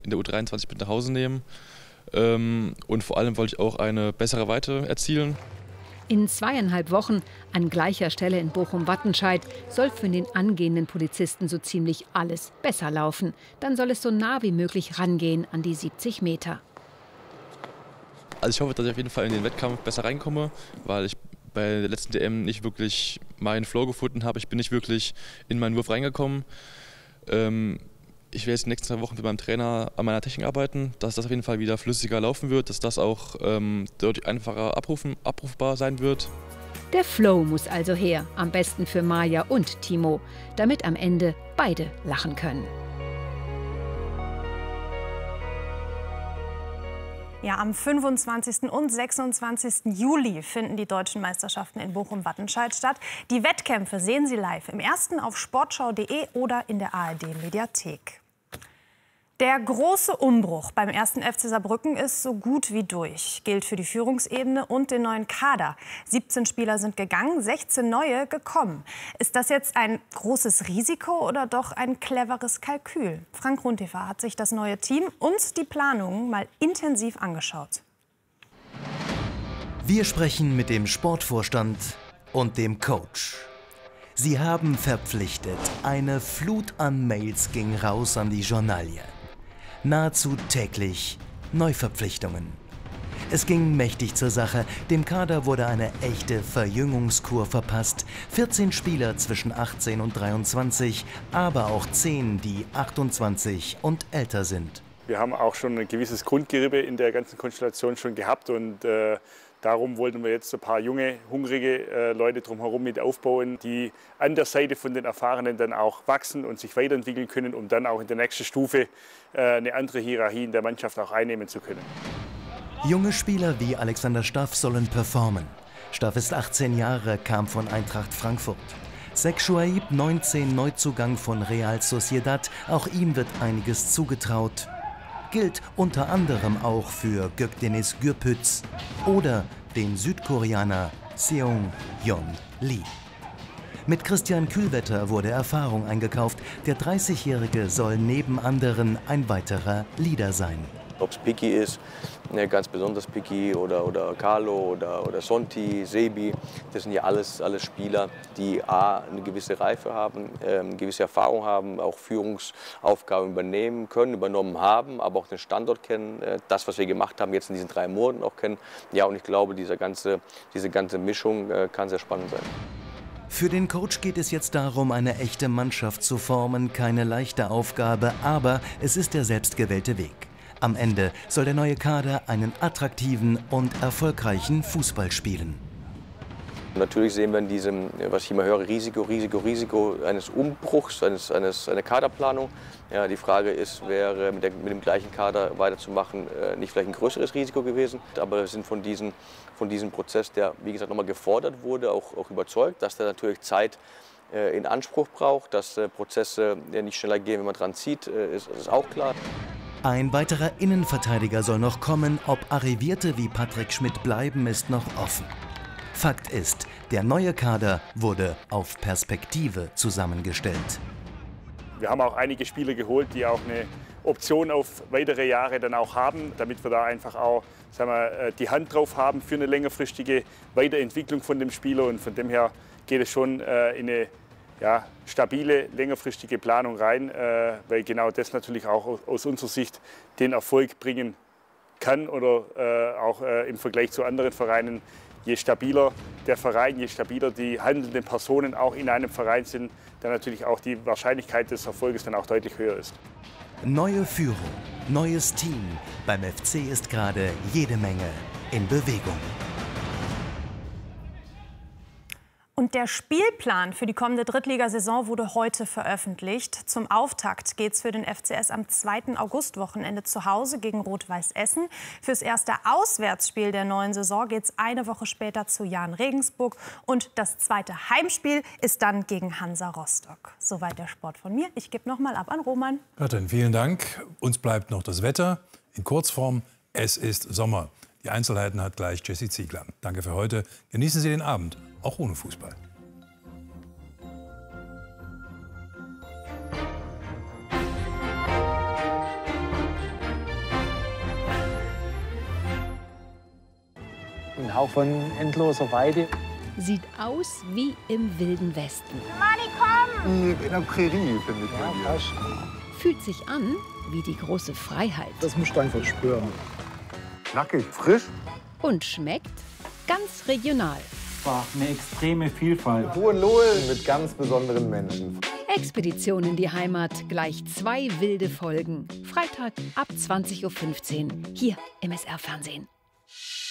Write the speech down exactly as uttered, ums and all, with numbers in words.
in der U dreiundzwanzig mit nach Hause nehmen. Ähm, und vor allem wollte ich auch eine bessere Weite erzielen. In zweieinhalb Wochen an gleicher Stelle in Bochum-Wattenscheid soll für den angehenden Polizisten so ziemlich alles besser laufen. Dann soll es so nah wie möglich rangehen an die siebzig Meter. Also ich hoffe, dass ich auf jeden Fall in den Wettkampf besser reinkomme, weil ich bei der letzten D M nicht wirklich meinen Flow gefunden habe. Ich bin nicht wirklich in meinen Wurf reingekommen. Ähm, Ich werde jetzt die nächsten zwei Wochen mit meinem Trainer an meiner Technik arbeiten, dass das auf jeden Fall wieder flüssiger laufen wird, dass das auch ähm, deutlich einfacher abrufen, abrufbar sein wird. Der Flow muss also her, am besten für Maja und Timo, damit am Ende beide lachen können. Ja, am fünfundzwanzigsten und sechsundzwanzigsten Juli finden die deutschen Meisterschaften in Bochum-Wattenscheid statt. Die Wettkämpfe sehen Sie live im ersten auf sportschau punkt de oder in der A R D-Mediathek. Der große Umbruch beim ersten F C Saarbrücken ist so gut wie durch. Gilt für die Führungsebene und den neuen Kader. siebzehn Spieler sind gegangen, sechzehn neue gekommen. Ist das jetzt ein großes Risiko oder doch ein cleveres Kalkül? Frank Runtefer hat sich das neue Team und die Planungen mal intensiv angeschaut. Wir sprechen mit dem Sportvorstand und dem Coach. Sie haben verpflichtet. Eine Flut an Mails ging raus an die Journalie. Nahezu täglich Neuverpflichtungen. Es ging mächtig zur Sache. Dem Kader wurde eine echte Verjüngungskur verpasst. vierzehn Spieler zwischen achtzehn und dreiundzwanzig, aber auch zehn, die achtundzwanzig und älter sind. Wir haben auch schon ein gewisses Grundgerübe in der ganzen Konstellation schon gehabt und äh, darum wollten wir jetzt ein paar junge, hungrige äh, Leute drumherum mit aufbauen, die an der Seite von den Erfahrenen dann auch wachsen und sich weiterentwickeln können, um dann auch in der nächsten Stufe äh, eine andere Hierarchie in der Mannschaft auch einnehmen zu können. Junge Spieler wie Alexander Staff sollen performen. Staff ist achtzehn Jahre, kam von Eintracht Frankfurt. Zek Chouaib, neunzehn, Neuzugang von Real Sociedad. Auch ihm wird einiges zugetraut. Gilt unter anderem auch für Gökdeniz Gürpüz oder den Südkoreaner Seung-Yeon Lee. Mit Christian Kühlwetter wurde Erfahrung eingekauft. Der dreißigjährige soll neben anderen ein weiterer Leader sein. Ob es Piki ist, ne, ganz besonders Piki oder, oder Carlo oder, oder Sonti, Sebi, das sind ja alles, alles Spieler, die A, eine gewisse Reife haben, äh, eine gewisse Erfahrung haben, auch Führungsaufgaben übernehmen können, übernommen haben, aber auch den Standort kennen, äh, das, was wir gemacht haben, jetzt in diesen drei Monaten auch kennen. Ja, und ich glaube, dieser ganze, diese ganze Mischung äh, kann sehr spannend sein. Für den Coach geht es jetzt darum, eine echte Mannschaft zu formen. Keine leichte Aufgabe, aber es ist der selbstgewählte Weg. Am Ende soll der neue Kader einen attraktiven und erfolgreichen Fußball spielen. Natürlich sehen wir in diesem, was ich immer höre, Risiko, Risiko, Risiko eines Umbruchs, eines, eines, einer Kaderplanung. Ja, die Frage ist, wäre mit, der, mit dem gleichen Kader weiterzumachen äh, nicht vielleicht ein größeres Risiko gewesen. Aber wir sind von, diesen, von diesem Prozess, der wie gesagt nochmal gefordert wurde, auch, auch überzeugt, dass der natürlich Zeit äh, in Anspruch braucht, dass äh, Prozesse äh, nicht schneller gehen, wenn man dran zieht, äh, ist, ist auch klar. Ein weiterer Innenverteidiger soll noch kommen. Ob Arrivierte wie Patrick Schmidt bleiben, ist noch offen. Fakt ist, der neue Kader wurde auf Perspektive zusammengestellt. Wir haben auch einige Spieler geholt, die auch eine Option auf weitere Jahre dann auch haben, damit wir da einfach auch, sagen wir, die Hand drauf haben für eine längerfristige Weiterentwicklung von dem Spieler. Und von dem her geht es schon äh, in eine ja, stabile, längerfristige Planung rein, äh, weil genau das natürlich auch aus, aus unserer Sicht den Erfolg bringen kann oder äh, auch äh, im Vergleich zu anderen Vereinen. Je stabiler der Verein, je stabiler die handelnden Personen auch in einem Verein sind, dann natürlich auch die Wahrscheinlichkeit des Erfolges dann auch deutlich höher ist. Neue Führung, neues Team. Beim F C ist gerade jede Menge in Bewegung. Und der Spielplan für die kommende Drittligasaison wurde heute veröffentlicht. Zum Auftakt geht es für den F C S am zweiten August-Wochenende zu Hause gegen Rot-Weiß Essen. Fürs erste Auswärtsspiel der neuen Saison geht es eine Woche später zu Jahn Regensburg. Und das zweite Heimspiel ist dann gegen Hansa Rostock. Soweit der Sport von mir. Ich gebe noch mal ab an Roman. Katrin, vielen Dank. Uns bleibt noch das Wetter. In Kurzform, es ist Sommer. Die Einzelheiten hat gleich Jessie Ziegler. Danke für heute. Genießen Sie den Abend, auch ohne Fußball. Ein Hauch von endloser Weide. Sieht aus wie im Wilden Westen. Mali, komm! In der Prärie, finde ich. Ja, fast. Fühlt sich an wie die große Freiheit. Das musst du einfach spüren. Knackig, frisch. Und schmeckt ganz regional. War eine extreme Vielfalt. Hohenlohe mit ganz besonderen Menschen. Expedition in die Heimat, gleich zwei wilde Folgen. Freitag ab zwanzig Uhr fünfzehn, hier im S R Fernsehen.